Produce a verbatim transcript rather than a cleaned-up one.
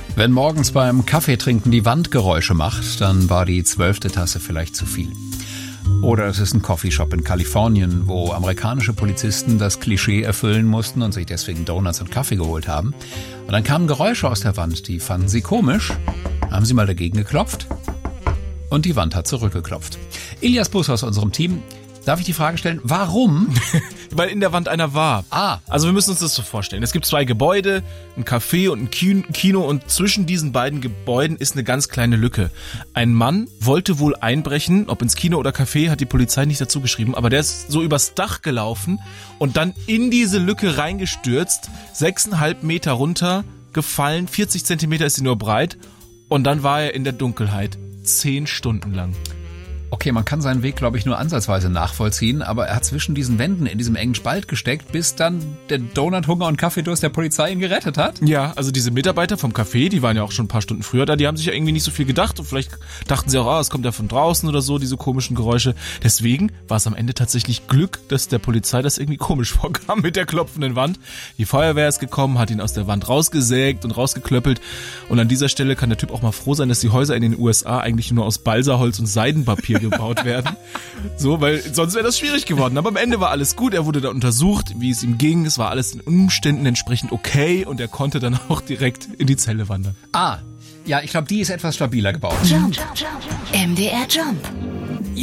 Wenn morgens beim Kaffeetrinken die Wand Geräusche macht, dann war die zwölfte Tasse vielleicht zu viel. Oder es ist ein Coffeeshop in Kalifornien, wo amerikanische Polizisten das Klischee erfüllen mussten und sich deswegen Donuts und Kaffee geholt haben. Und dann kamen Geräusche aus der Wand, die fanden sie komisch, haben sie mal dagegen geklopft und die Wand hat zurückgeklopft. Ilias Bus aus unserem Team, darf ich die Frage stellen, warum? Weil in der Wand einer war. Ah. Also wir müssen uns das so vorstellen. Es gibt zwei Gebäude, ein Café und ein Kino und zwischen diesen beiden Gebäuden ist eine ganz kleine Lücke. Ein Mann wollte wohl einbrechen, ob ins Kino oder Café, hat die Polizei nicht dazu geschrieben, aber der ist so übers Dach gelaufen und dann in diese Lücke reingestürzt, sechseinhalb Meter runter, gefallen, vierzig Zentimeter ist sie nur breit und dann war er in der Dunkelheit, zehn Stunden lang. Okay, man kann seinen Weg, glaube ich, nur ansatzweise nachvollziehen, aber er hat zwischen diesen Wänden in diesem engen Spalt gesteckt, bis dann der Donut-Hunger und Kaffeedurst der Polizei ihn gerettet hat. Ja, also diese Mitarbeiter vom Café, die waren ja auch schon ein paar Stunden früher da, die haben sich ja irgendwie nicht so viel gedacht und vielleicht dachten sie auch, ah, es kommt ja von draußen oder so, diese komischen Geräusche. Deswegen war es am Ende tatsächlich Glück, dass der Polizei das irgendwie komisch vorkam mit der klopfenden Wand. Die Feuerwehr ist gekommen, hat ihn aus der Wand rausgesägt und rausgeklöppelt und an dieser Stelle kann der Typ auch mal froh sein, dass die Häuser in den U S A eigentlich nur aus Balsaholz und Seidenpapier gebaut werden. So, weil sonst wäre das schwierig geworden. Aber am Ende war alles gut. Er wurde da untersucht, wie es ihm ging. Es war alles den Umständen entsprechend okay und er konnte dann auch direkt in die Zelle wandern. Ah, ja, ich glaube, die ist etwas stabiler gebaut. Jump. M D R Jump.